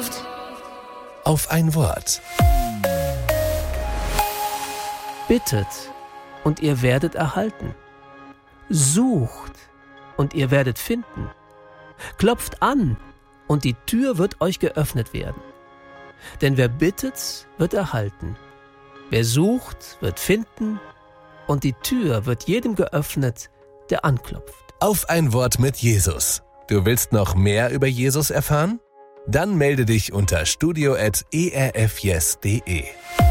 Auf ein Wort. Bittet, und ihr werdet erhalten. Sucht, und ihr werdet finden. Klopft an, und die Tür wird euch geöffnet werden. Denn wer bittet, wird erhalten. Wer sucht, wird finden, und die Tür wird jedem geöffnet, der anklopft. Auf ein Wort mit Jesus. Du willst noch mehr über Jesus erfahren? Dann melde dich unter studio@erfyes.de.